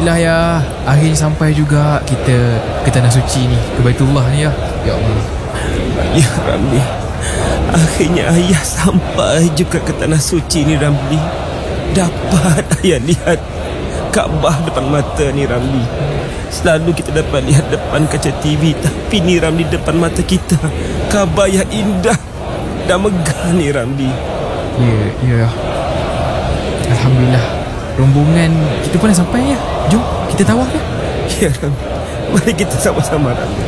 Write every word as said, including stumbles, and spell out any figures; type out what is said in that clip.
Alhamdulillah ya, akhirnya sampai juga kita ke Tanah Suci ni, ke Baitullah ni ya. Ya Allah. Ya Ramli, akhirnya ayah sampai juga ke Tanah Suci ni Ramli. Dapat ayah lihat Kaabah depan mata ni Ramli. Selalu kita dapat lihat depan kaca T V, tapi ni Ramli depan mata kita. Kaabah yang indah dan megah ni Ramli. Ya, ya. Alhamdulillah. Rombongan kita pun dah sampai ya. Jom kita tawaf ya. Ya Ramli, mari kita sama-sama Ramli.